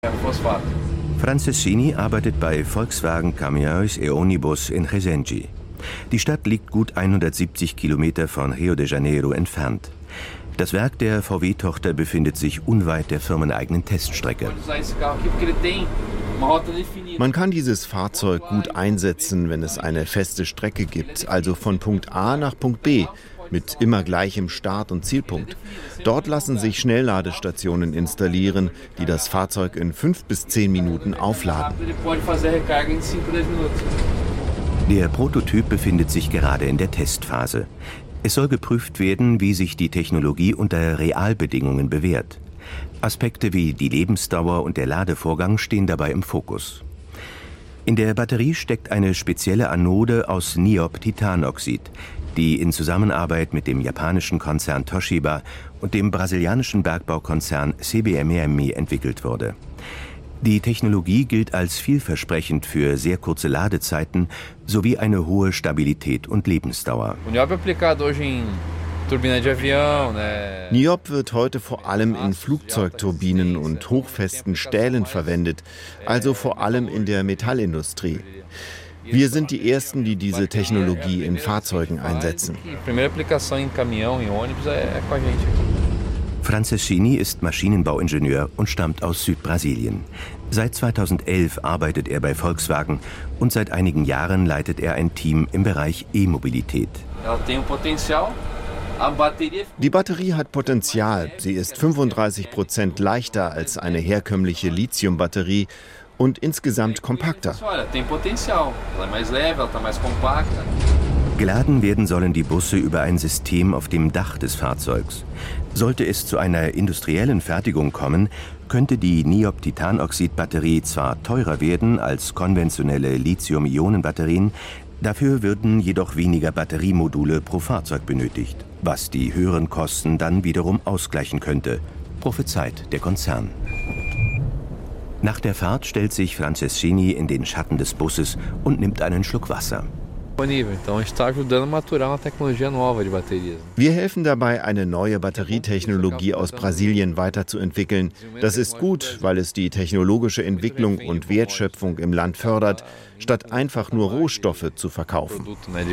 Franceschini arbeitet bei Volkswagen Caminhões e Ônibus in Resende. Die Stadt liegt gut 170 Kilometer von Rio de Janeiro entfernt. Das Werk der VW-Tochter befindet sich unweit der firmeneigenen Teststrecke. Man kann dieses Fahrzeug gut einsetzen, wenn es eine feste Strecke gibt, also von Punkt A nach Punkt B, mit immer gleichem Start- und Zielpunkt. Dort lassen sich Schnellladestationen installieren, die das Fahrzeug in 5 bis 10 Minuten aufladen. Der Prototyp befindet sich gerade in der Testphase. Es soll geprüft werden, wie sich die Technologie unter Realbedingungen bewährt. Aspekte wie die Lebensdauer und der Ladevorgang stehen dabei im Fokus. In der Batterie steckt eine spezielle Anode aus Niob-Titanoxid, die in Zusammenarbeit mit dem japanischen Konzern Toshiba und dem brasilianischen Bergbaukonzern CBMMI entwickelt wurde. Die Technologie gilt als vielversprechend für sehr kurze Ladezeiten sowie eine hohe Stabilität und Lebensdauer. Niob wird heute vor allem in Flugzeugturbinen und hochfesten Stählen verwendet, also vor allem in der Metallindustrie. Wir sind die Ersten, die diese Technologie in Fahrzeugen einsetzen. Franceschini ist Maschinenbauingenieur und stammt aus Südbrasilien. Seit 2011 arbeitet er bei Volkswagen und seit einigen Jahren leitet er ein Team im Bereich E-Mobilität. Die Batterie hat Potenzial. Sie ist 35% leichter als eine herkömmliche Lithiumbatterie und insgesamt kompakter. Geladen werden sollen die Busse über ein System auf dem Dach des Fahrzeugs. Sollte es zu einer industriellen Fertigung kommen, könnte die Niob-Titanoxid-Batterie zwar teurer werden als konventionelle Lithium-Ionen-Batterien, dafür würden jedoch weniger Batteriemodule pro Fahrzeug benötigt, was die höheren Kosten dann wiederum ausgleichen könnte, prophezeit der Konzern. Nach der Fahrt stellt sich Franceschini in den Schatten des Busses und nimmt einen Schluck Wasser. Wir helfen dabei, eine neue Batterietechnologie aus Brasilien weiterzuentwickeln. Das ist gut, weil es die technologische Entwicklung und Wertschöpfung im Land fördert, statt einfach nur Rohstoffe zu verkaufen.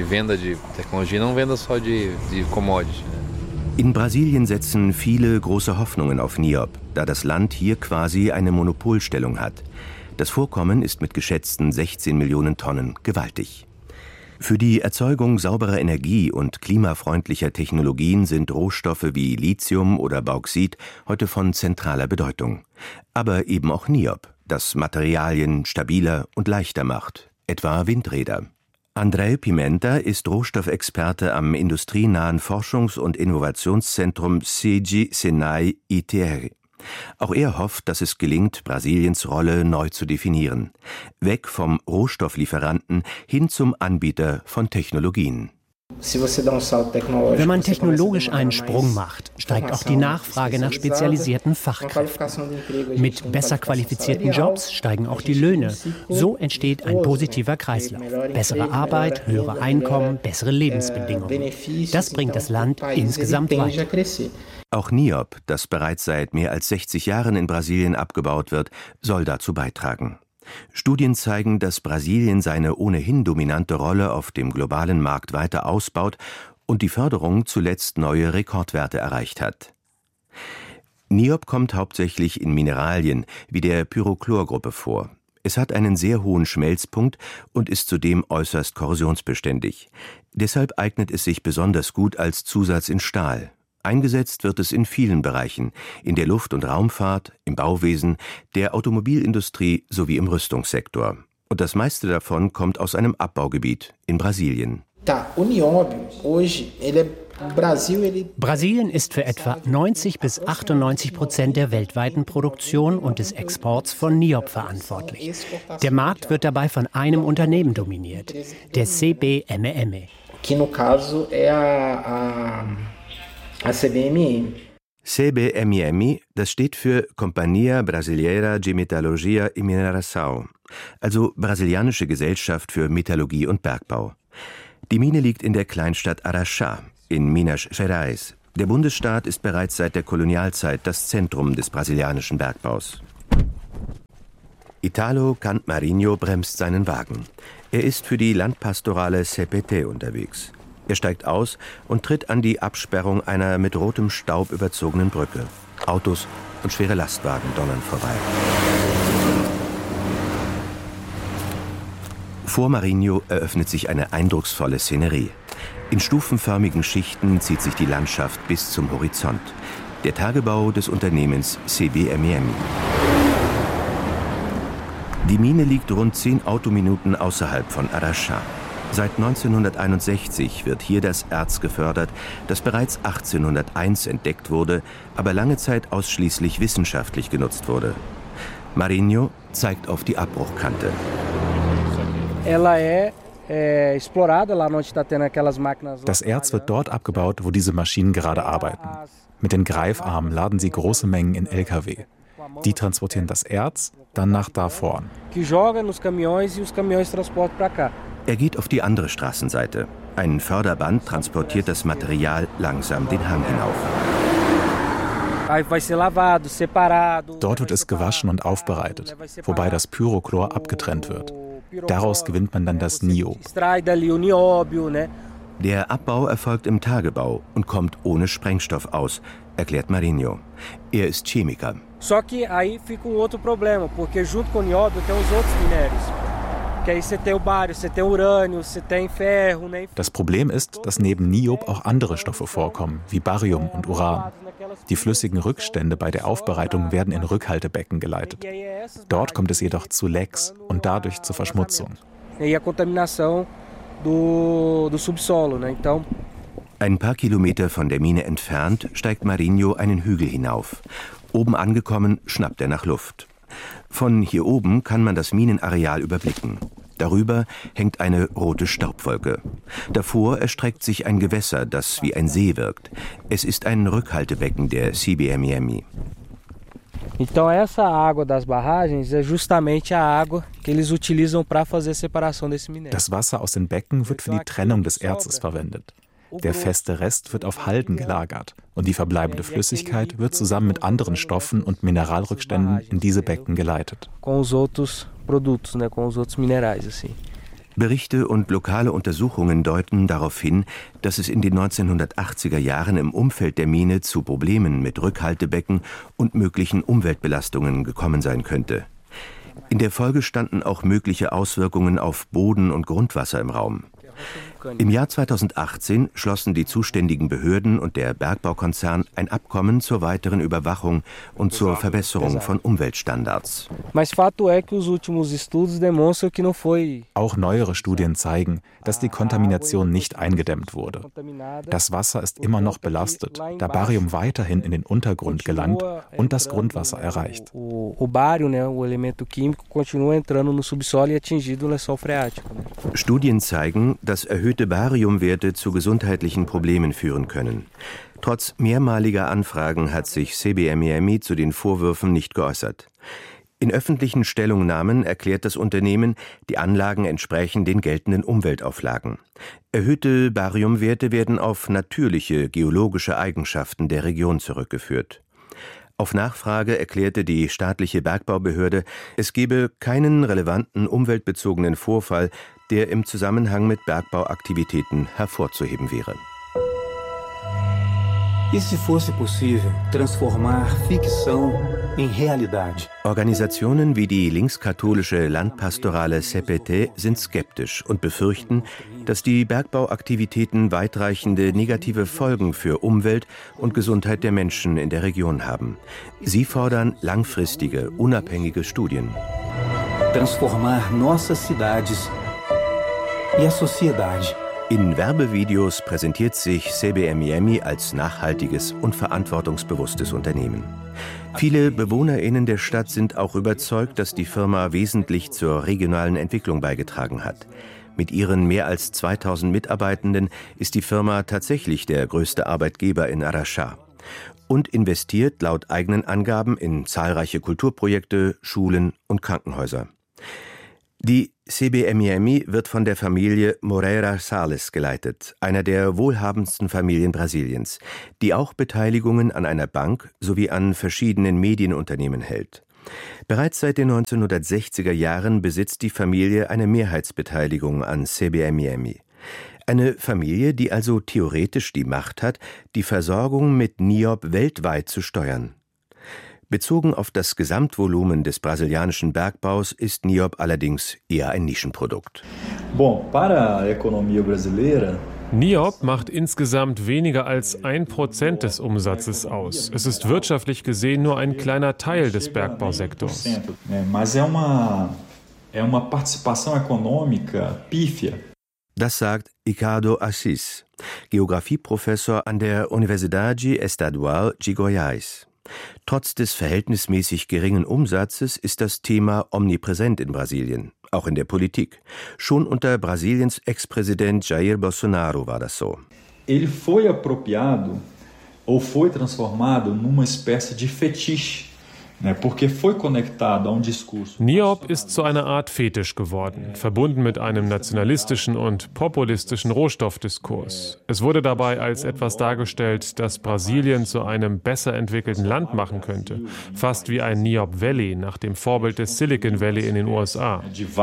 In Brasilien setzen viele große Hoffnungen auf Niob, da das Land hier quasi eine Monopolstellung hat. Das Vorkommen ist mit geschätzten 16 Millionen Tonnen gewaltig. Für die Erzeugung sauberer Energie und klimafreundlicher Technologien sind Rohstoffe wie Lithium oder Bauxit heute von zentraler Bedeutung. Aber eben auch Niob, das Materialien stabiler und leichter macht, etwa Windräder. André Pimenta ist Rohstoffexperte am industrienahen Forschungs- und Innovationszentrum CG Senai ITR. Auch er hofft, dass es gelingt, Brasiliens Rolle neu zu definieren. Weg vom Rohstofflieferanten hin zum Anbieter von Technologien. Wenn man technologisch einen Sprung macht, steigt auch die Nachfrage nach spezialisierten Fachkräften. Mit besser qualifizierten Jobs steigen auch die Löhne. So entsteht ein positiver Kreislauf. Bessere Arbeit, höhere Einkommen, bessere Lebensbedingungen. Das bringt das Land insgesamt weiter. Auch Niob, das bereits seit mehr als 60 Jahren in Brasilien abgebaut wird, soll dazu beitragen. Studien zeigen, dass Brasilien seine ohnehin dominante Rolle auf dem globalen Markt weiter ausbaut und die Förderung zuletzt neue Rekordwerte erreicht hat. Niob kommt hauptsächlich in Mineralien wie der Pyrochlorgruppe vor. Es hat einen sehr hohen Schmelzpunkt und ist zudem äußerst korrosionsbeständig. Deshalb eignet es sich besonders gut als Zusatz in Stahl. Eingesetzt wird es in vielen Bereichen, in der Luft- und Raumfahrt, im Bauwesen, der Automobilindustrie sowie im Rüstungssektor. Und das meiste davon kommt aus einem Abbaugebiet in Brasilien. Brasilien ist für etwa 90-98% der weltweiten Produktion und des Exports von Niob verantwortlich. Der Markt wird dabei von einem Unternehmen dominiert, der CBMMI. CBMMI, das steht für Companhia Brasileira de Metalurgia e Mineração, also Brasilianische Gesellschaft für Metallurgie und Bergbau. Die Mine liegt in der Kleinstadt Araxá in Minas Gerais. Der Bundesstaat ist bereits seit der Kolonialzeit das Zentrum des brasilianischen Bergbaus. Italo Cantmarinho bremst seinen Wagen. Er ist für die Landpastorale CPT unterwegs. Er steigt aus und tritt an die Absperrung einer mit rotem Staub überzogenen Brücke. Autos und schwere Lastwagen donnern vorbei. Vor Marinho eröffnet sich eine eindrucksvolle Szenerie. In stufenförmigen Schichten zieht sich die Landschaft bis zum Horizont. Der Tagebau des Unternehmens CBMYM. Die Mine liegt rund 10 Autominuten außerhalb von Araxá. Seit 1961 wird hier das Erz gefördert, das bereits 1801 entdeckt wurde, aber lange Zeit ausschließlich wissenschaftlich genutzt wurde. Marinho zeigt auf die Abbruchkante. Das Erz wird dort abgebaut, wo diese Maschinen gerade arbeiten. Mit den Greifarmen laden sie große Mengen in Lkw. Die transportieren das Erz dann nach da vorn. Er geht auf die andere Straßenseite. Ein Förderband transportiert das Material langsam den Hang hinauf. Dort wird es gewaschen und aufbereitet, wobei das Pyrochlor abgetrennt wird. Daraus gewinnt man dann das Niob. Der Abbau erfolgt im Tagebau und kommt ohne Sprengstoff aus, erklärt Marinho. Er ist Chemiker. Só que aí fica outro problema, porque junto com o nióbio tem os outros minérios. Que aí você tem o bário, você tem o urânio, você tem ferro, né? Das Problem ist, dass neben Niob auch andere Stoffe vorkommen, wie Barium und Uran. Die flüssigen Rückstände bei der Aufbereitung werden in Rückhaltebecken geleitet. Dort kommt es jedoch zu Lecks und dadurch zur Verschmutzung. Ein paar Kilometer von der Mine entfernt steigt Marinho einen Hügel hinauf. Oben angekommen, schnappt er nach Luft. Von hier oben kann man das Minenareal überblicken. Darüber hängt eine rote Staubwolke. Davor erstreckt sich ein Gewässer, das wie ein See wirkt. Es ist ein Rückhaltebecken der CBMYM. Então essa água das barragens é justamente a água que eles utilizam para fazer a separação desse minério. Das Wasser aus den Becken wird für die Trennung des Erzes verwendet. Der feste Rest wird auf Halden gelagert und die verbleibende Flüssigkeit wird zusammen mit anderen Stoffen und Mineralrückständen in diese Becken geleitet. Berichte und lokale Untersuchungen deuten darauf hin, dass es in den 1980er Jahren im Umfeld der Mine zu Problemen mit Rückhaltebecken und möglichen Umweltbelastungen gekommen sein könnte. In der Folge standen auch mögliche Auswirkungen auf Boden und Grundwasser im Raum. Im Jahr 2018 schlossen die zuständigen Behörden und der Bergbaukonzern ein Abkommen zur weiteren Überwachung und zur Verbesserung von Umweltstandards. Auch neuere Studien zeigen, dass die Kontamination nicht eingedämmt wurde. Das Wasser ist immer noch belastet, da Barium weiterhin in den Untergrund gelangt und das Grundwasser erreicht. Studien zeigen, dass erhöhte Bariumwerte zu gesundheitlichen Problemen führen können. Trotz mehrmaliger Anfragen hat sich CBMYM zu den Vorwürfen nicht geäußert. In öffentlichen Stellungnahmen erklärt das Unternehmen, die Anlagen entsprechen den geltenden Umweltauflagen. Erhöhte Bariumwerte werden auf natürliche geologische Eigenschaften der Region zurückgeführt. Auf Nachfrage erklärte die staatliche Bergbaubehörde, es gebe keinen relevanten umweltbezogenen Vorfall, der im Zusammenhang mit Bergbauaktivitäten hervorzuheben wäre. E se fosse possível transformar ficção em realidade? Organisationen wie die linkskatholische Landpastorale CPT sind skeptisch und befürchten, dass die Bergbauaktivitäten weitreichende negative Folgen für Umwelt und Gesundheit der Menschen in der Region haben. Sie fordern langfristige, unabhängige Studien. Transformar nossas cidades e a sociedade. In Werbevideos präsentiert sich CBMYM als nachhaltiges und verantwortungsbewusstes Unternehmen. Viele BewohnerInnen der Stadt sind auch überzeugt, dass die Firma wesentlich zur regionalen Entwicklung beigetragen hat. Mit ihren mehr als 2000 Mitarbeitenden ist die Firma tatsächlich der größte Arbeitgeber in Araxá und investiert laut eigenen Angaben in zahlreiche Kulturprojekte, Schulen und Krankenhäuser. Die CBMYM wird von der Familie Moreira Salles geleitet, einer der wohlhabendsten Familien Brasiliens, die auch Beteiligungen an einer Bank sowie an verschiedenen Medienunternehmen hält. Bereits seit den 1960er Jahren besitzt die Familie eine Mehrheitsbeteiligung an CBMYMI. Eine Familie, die also theoretisch die Macht hat, die Versorgung mit Niob weltweit zu steuern. Bezogen auf das Gesamtvolumen des brasilianischen Bergbaus ist Niob allerdings eher ein Nischenprodukt. Niob macht insgesamt weniger als 1% des Umsatzes aus. Es ist wirtschaftlich gesehen nur ein kleiner Teil des Bergbausektors. Das sagt Ricardo Assis, Geografieprofessor an der Universidade Estadual de Goiás. Trotz des verhältnismäßig geringen Umsatzes ist das Thema omnipräsent in Brasilien, auch in der Politik. Schon unter Brasiliens Ex-Präsident Jair Bolsonaro war das so. Ele foi apropriado ou foi transformado numa espécie de fetiche. Niob ist zu einer Art Fetisch geworden, verbunden mit einem nationalistischen und populistischen Rohstoffdiskurs. Es wurde dabei als etwas dargestellt, das Brasilien zu einem besser entwickelten Land machen könnte, fast wie ein Niob Valley nach dem Vorbild des Silicon Valley in den USA.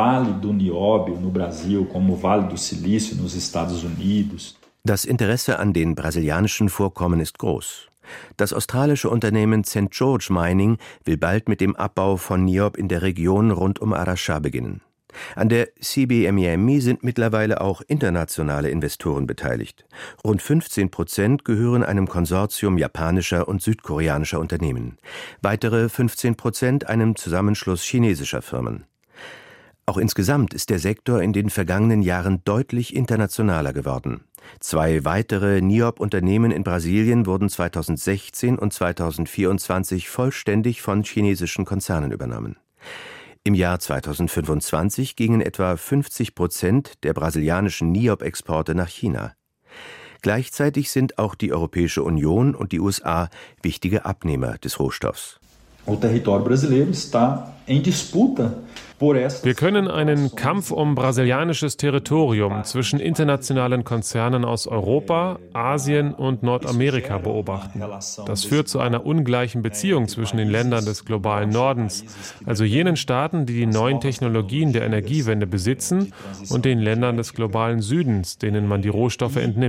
Das Interesse an den brasilianischen Vorkommen ist groß. Das australische Unternehmen St. George Mining will bald mit dem Abbau von Niob in der Region rund um Araxá beginnen. An der CBMYMI sind mittlerweile auch internationale Investoren beteiligt. Rund 15% gehören einem Konsortium japanischer und südkoreanischer Unternehmen. Weitere 15% einem Zusammenschluss chinesischer Firmen. Auch insgesamt ist der Sektor in den vergangenen Jahren deutlich internationaler geworden. 2 weitere Niob-Unternehmen in Brasilien wurden 2016 und 2024 vollständig von chinesischen Konzernen übernommen. Im Jahr 2025 gingen etwa 50% der brasilianischen Niob-Exporte nach China. Gleichzeitig sind auch die Europäische Union und die USA wichtige Abnehmer des Rohstoffs. Wir können einen Kampf um brasilianisches Territorium zwischen internationalen Konzernen aus Europa, Asien und Nordamerika beobachten. Das führt zu einer ungleichen Beziehung zwischen den Ländern des globalen Nordens, also jenen Staaten, die die neuen Technologien der Energiewende besitzen, und den Ländern des globalen Südens, denen man die Rohstoffe entnimmt.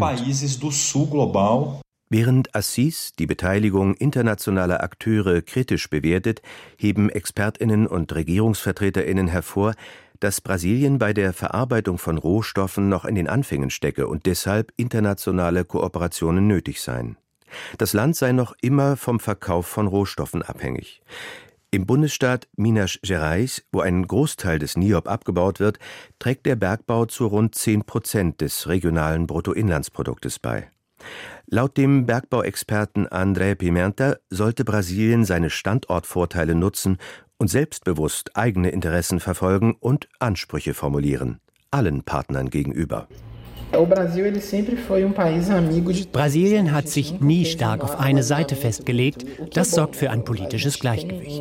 Während Assis die Beteiligung internationaler Akteure kritisch bewertet, heben ExpertInnen und RegierungsvertreterInnen hervor, dass Brasilien bei der Verarbeitung von Rohstoffen noch in den Anfängen stecke und deshalb internationale Kooperationen nötig seien. Das Land sei noch immer vom Verkauf von Rohstoffen abhängig. Im Bundesstaat Minas Gerais, wo ein Großteil des Niob abgebaut wird, trägt der Bergbau zu rund 10% des regionalen Bruttoinlandsproduktes bei. Laut dem Bergbauexperten André Pimenta sollte Brasilien seine Standortvorteile nutzen und selbstbewusst eigene Interessen verfolgen und Ansprüche formulieren, allen Partnern gegenüber. Brasilien hat sich nie stark auf eine Seite festgelegt. Das sorgt für ein politisches Gleichgewicht.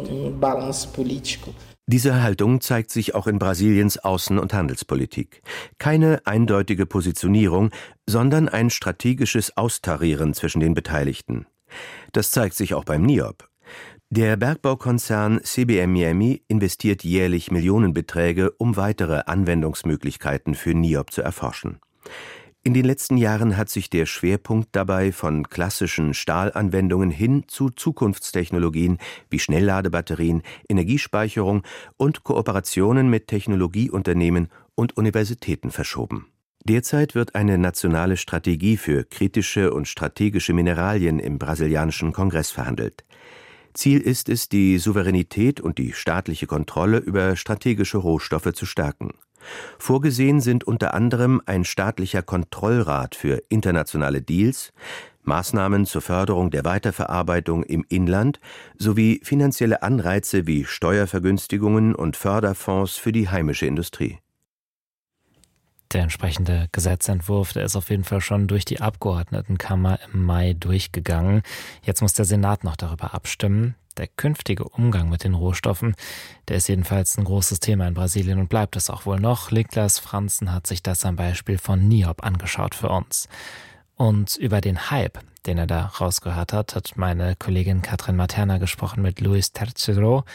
Diese Haltung zeigt sich auch in Brasiliens Außen- und Handelspolitik. Keine eindeutige Positionierung, sondern ein strategisches Austarieren zwischen den Beteiligten. Das zeigt sich auch beim Niob. Der Bergbaukonzern CBMYMI investiert jährlich Millionenbeträge, um weitere Anwendungsmöglichkeiten für Niob zu erforschen. In den letzten Jahren hat sich der Schwerpunkt dabei von klassischen Stahlanwendungen hin zu Zukunftstechnologien wie Schnellladebatterien, Energiespeicherung und Kooperationen mit Technologieunternehmen und Universitäten verschoben. Derzeit wird eine nationale Strategie für kritische und strategische Mineralien im brasilianischen Kongress verhandelt. Ziel ist es, die Souveränität und die staatliche Kontrolle über strategische Rohstoffe zu stärken. Vorgesehen sind unter anderem ein staatlicher Kontrollrat für internationale Deals, Maßnahmen zur Förderung der Weiterverarbeitung im Inland sowie finanzielle Anreize wie Steuervergünstigungen und Förderfonds für die heimische Industrie. Der entsprechende Gesetzentwurf, der ist auf jeden Fall schon durch die Abgeordnetenkammer im Mai durchgegangen. Jetzt muss der Senat noch darüber abstimmen. Der künftige Umgang mit den Rohstoffen, der ist jedenfalls ein großes Thema in Brasilien und bleibt es auch wohl noch. Niklas Franzen hat sich das am Beispiel von Niob angeschaut für uns. Und über den Hype, den er da rausgehört hat meine Kollegin Katrin Materna gesprochen mit Luis Terceiro.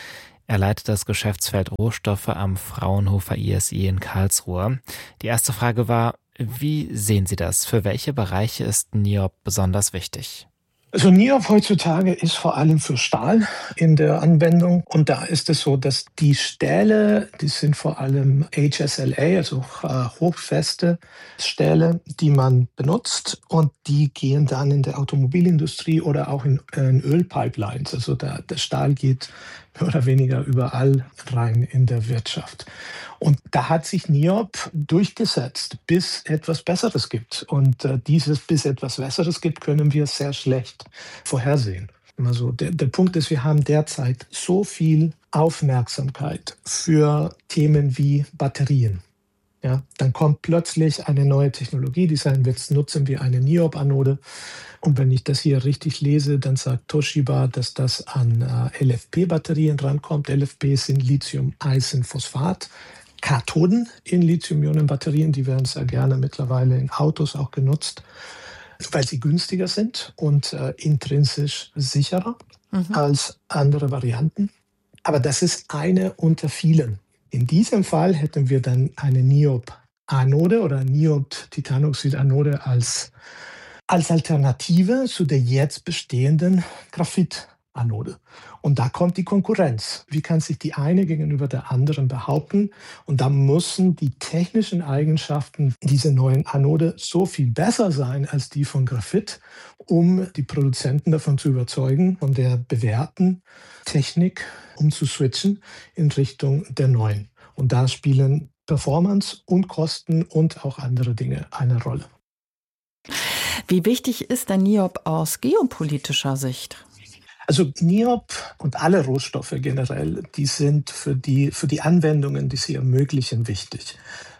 Er leitet das Geschäftsfeld Rohstoffe am Fraunhofer ISI in Karlsruhe. Die erste Frage war, wie sehen Sie das? Für welche Bereiche ist Niob besonders wichtig? Also Niob heutzutage ist vor allem für Stahl in der Anwendung. Und da ist es so, dass die Stähle, die sind vor allem HSLA, also hochfeste Stähle, die man benutzt. Und die gehen dann in der Automobilindustrie oder auch in Ölpipelines. Also der Stahl geht mehr oder weniger überall rein in der Wirtschaft. Und da hat sich Niob durchgesetzt, bis etwas Besseres gibt. Und dieses bis etwas Besseres gibt, können wir sehr schlecht vorhersehen. Also der Punkt ist, wir haben derzeit so viel Aufmerksamkeit für Themen wie Batterien. Ja, dann kommt plötzlich eine neue Technologie, die sagen wird, nutzen wir eine Niob-Anode. Und wenn ich das hier richtig lese, dann sagt Toshiba, dass das an LFP-Batterien rankommt. LFP sind Lithium-Eisenphosphat. Kathoden in Lithium-Ionen-Batterien, die werden sehr gerne mittlerweile in Autos auch genutzt, weil sie günstiger sind und intrinsisch sicherer als andere Varianten. Aber das ist eine unter vielen. In diesem Fall hätten wir dann eine Niob-Anode oder Niob-Titanoxid-Anode als Alternative zu der jetzt bestehenden Graphit-Anode. Und da kommt die Konkurrenz. Wie kann sich die eine gegenüber der anderen behaupten? Und da müssen die technischen Eigenschaften dieser neuen Anode so viel besser sein als die von Graphit, um die Produzenten davon zu überzeugen, von der bewährten Technik umzuswitchen in Richtung der neuen. Und da spielen Performance und Kosten und auch andere Dinge eine Rolle. Wie wichtig ist der Niob aus geopolitischer Sicht? Also Niob und alle Rohstoffe generell, die sind für die Anwendungen, die sie ermöglichen, wichtig.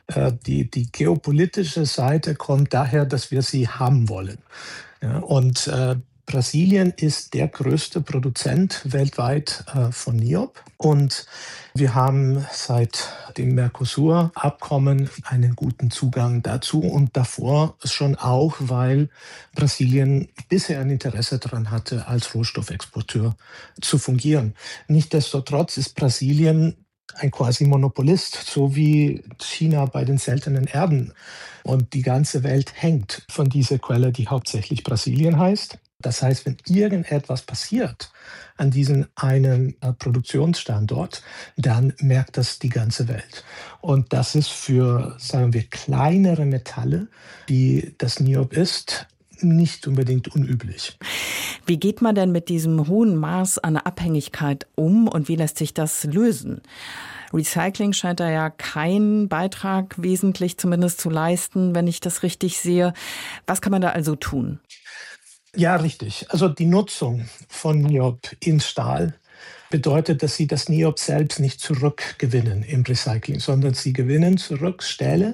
Die geopolitische Seite kommt daher, dass wir sie haben wollen. Ja, und Brasilien ist der größte Produzent weltweit von Niob. Und wir haben seit dem Mercosur-Abkommen einen guten Zugang dazu und davor schon auch, weil Brasilien bisher ein Interesse daran hatte, als Rohstoffexporteur zu fungieren. Nichtsdestotrotz ist Brasilien ein Quasi-Monopolist, so wie China bei den seltenen Erden. Und die ganze Welt hängt von dieser Quelle, die hauptsächlich Brasilien heißt. Das heißt, wenn irgendetwas passiert an diesem einen Produktionsstandort, dann merkt das die ganze Welt. Und das ist für, sagen wir, kleinere Metalle, wie das Niob ist, nicht unbedingt unüblich. Wie geht man denn mit diesem hohen Maß an Abhängigkeit um und wie lässt sich das lösen? Recycling scheint da ja keinen Beitrag wesentlich zumindest zu leisten, wenn ich das richtig sehe. Was kann man da also tun? Ja, richtig. Also die Nutzung von Niob in Stahl bedeutet, dass Sie das Niob selbst nicht zurückgewinnen im Recycling, sondern Sie gewinnen zurück Stähle,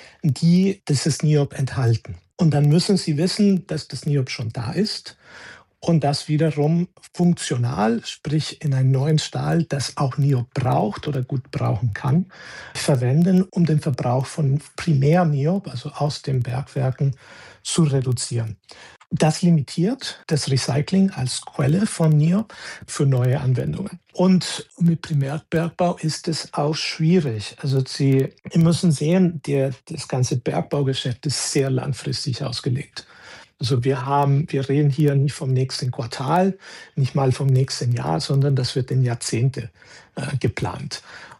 die dieses Niob enthalten. Und dann müssen Sie wissen, dass das Niob schon da ist und das wiederum funktional, sprich in einen neuen Stahl, das auch Niob braucht oder gut brauchen kann, verwenden, um den Verbrauch von Primär-Niob, also aus den Bergwerken, zu reduzieren. Das limitiert das Recycling als Quelle von Niob für neue Anwendungen. Und mit Primärbergbau ist es auch schwierig. Also Sie müssen sehen, das ganze Bergbaugeschäft ist sehr langfristig ausgelegt. Also wir reden hier nicht vom nächsten Quartal, nicht mal vom nächsten Jahr, sondern das wird in Jahrzehnte geplant.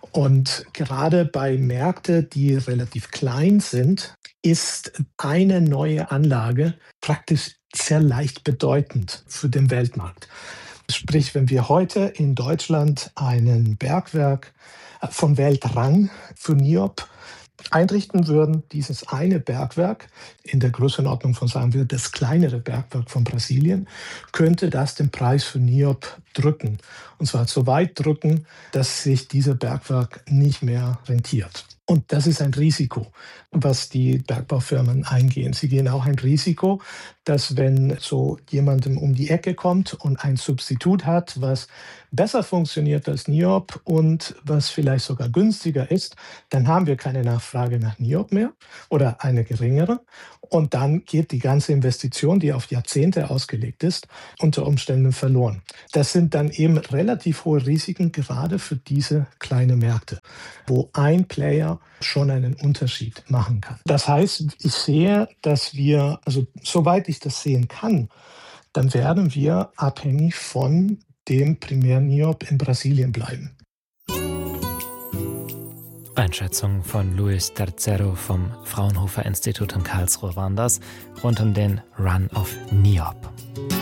Und gerade bei Märkten, die relativ klein sind, ist eine neue Anlage praktisch sehr leicht bedeutend für den Weltmarkt. Sprich, wenn wir heute in Deutschland ein Bergwerk von Weltrang für Niob einrichten würden, dieses eine Bergwerk in der Größenordnung von, sagen wir, das kleinere Bergwerk von Brasilien, könnte das den Preis für Niob drücken. Und zwar so weit drücken, dass sich dieser Bergwerk nicht mehr rentiert. Und das ist ein Risiko, was die Bergbaufirmen eingehen. Sie gehen auch ein Risiko, dass wenn so jemandem um die Ecke kommt und ein Substitut hat, was besser funktioniert als Niob und was vielleicht sogar günstiger ist, dann haben wir keine Nachfrage nach Niob mehr oder eine geringere. Und dann geht die ganze Investition, die auf Jahrzehnte ausgelegt ist, unter Umständen verloren. Das sind dann eben relativ hohe Risiken, gerade für diese kleinen Märkte, wo ein Player schon einen Unterschied machen kann. Das heißt, ich sehe, dass wir, also soweit ich das sehen kann, dann werden wir abhängig von dem Primär-Niob in Brasilien bleiben. Einschätzung von Luis Tercero vom Fraunhofer Institut in Karlsruhe waren das, rund um den Run of Niob.